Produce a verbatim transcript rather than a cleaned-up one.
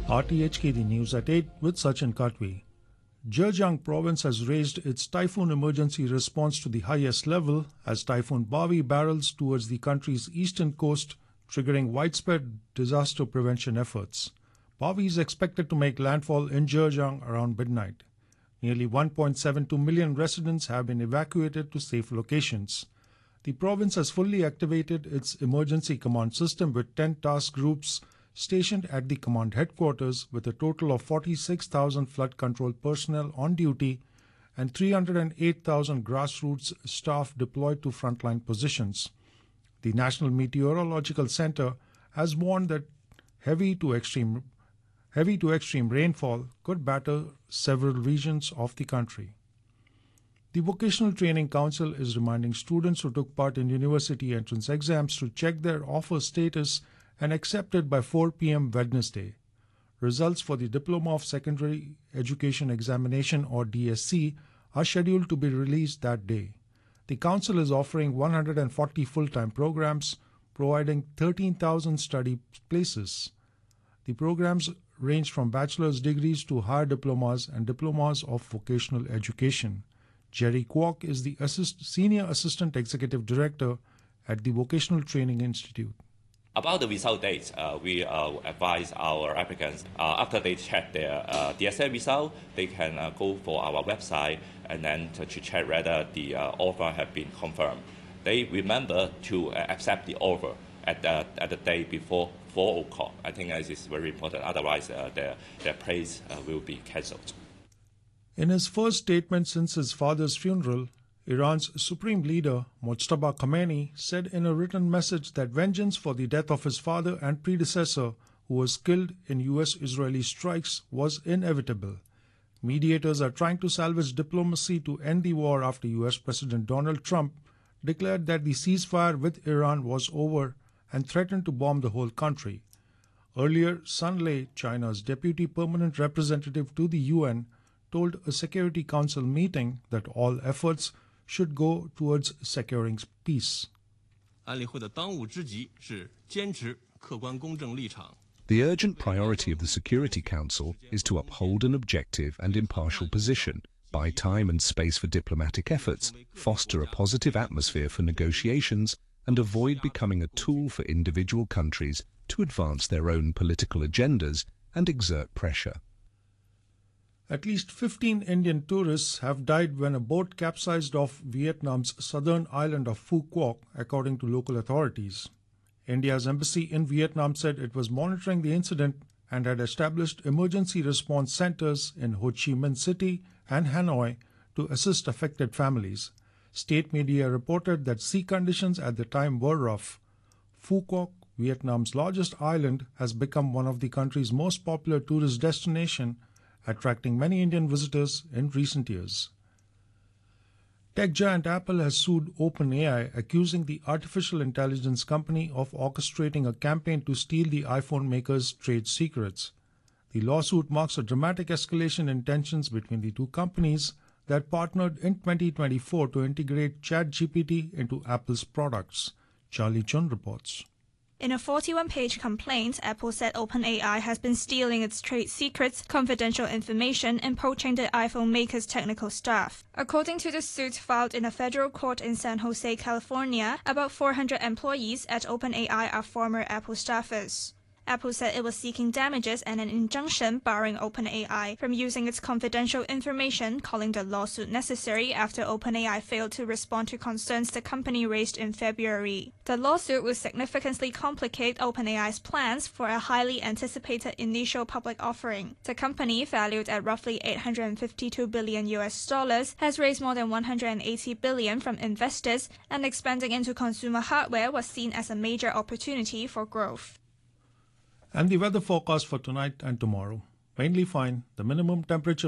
R T H K, the news at eight with Sachin Katwi. Zhejiang province has raised its typhoon emergency response to the highest level as Typhoon Bavi barrels towards the country's eastern coast, triggering widespread disaster prevention efforts. Bavi is expected to make landfall in Zhejiang around midnight. Nearly one point seven two million residents have been evacuated to safe locations. The province has fully activated its emergency command system with ten task groups stationed at the command headquarters with a total of forty-six thousand flood control personnel on duty and three hundred eight thousand grassroots staff deployed to frontline positions. The National Meteorological Center has warned that heavy to extreme heavy to extreme rainfall could batter several regions of the country. The Vocational Training Council is reminding students who took part in university entrance exams to check their offer status and accepted by four p.m. Wednesday. Results for the Diploma of Secondary Education Examination or D S C are scheduled to be released that day. The Council is offering one hundred forty full-time programs, providing thirteen thousand study places. The programs range from bachelor's degrees to higher diplomas and diplomas of vocational education. Jerry Kwok is the assist, Senior Assistant Executive Director at the Vocational Training Institute. About the result dates, uh, we uh, advise our applicants, uh, after they check their uh, D S A result, they can uh, go for our website and then to, to check whether the uh, offer has been confirmed. They remember to uh, accept the offer at the, at the day before four o'clock. I think this is very important, otherwise uh, their, their place uh, will be cancelled. In his first statement since his father's funeral, Iran's supreme leader, Mojtaba Khamenei, said in a written message that vengeance for the death of his father and predecessor, who was killed in U S Israeli strikes, was inevitable. Mediators are trying to salvage diplomacy to end the war after U S President Donald Trump declared that the ceasefire with Iran was over and threatened to bomb the whole country. Earlier, Sun Lei, China's deputy permanent representative to the U N, told a Security Council meeting that all efforts should go towards securing peace. The urgent priority of the Security Council is to uphold an objective and impartial position, buy time and space for diplomatic efforts, foster a positive atmosphere for negotiations, and avoid becoming a tool for individual countries to advance their own political agendas and exert pressure. At least fifteen Indian tourists have died when a boat capsized off Vietnam's southern island of Phu Quoc, according to local authorities. India's embassy in Vietnam said it was monitoring the incident and had established emergency response centers in Ho Chi Minh City and Hanoi to assist affected families. State media reported that sea conditions at the time were rough. Phu Quoc, Vietnam's largest island, has become one of the country's most popular tourist destinations, attracting many Indian visitors in recent years. Tech giant Apple has sued OpenAI, accusing the artificial intelligence company of orchestrating a campaign to steal the iPhone maker's trade secrets. The lawsuit marks a dramatic escalation in tensions between the two companies that partnered in twenty twenty-four to integrate ChatGPT into Apple's products. Charlie Chun reports. In a forty-one page complaint, Apple said OpenAI has been stealing its trade secrets, confidential information, and poaching the iPhone maker's technical staff. According to the suit filed in a federal court in San Jose, California, about four hundred employees at OpenAI are former Apple staffers. Apple said it was seeking damages and an injunction barring OpenAI from using its confidential information, calling the lawsuit necessary after OpenAI failed to respond to concerns the company raised in February. The lawsuit will significantly complicate OpenAI's plans for a highly anticipated initial public offering. The company, valued at roughly eight hundred fifty-two billion U S dollars, has raised more than one hundred eighty billion from investors, and expanding into consumer hardware was seen as a major opportunity for growth. And the weather forecast for tonight and tomorrow. Mainly fine. The minimum temperature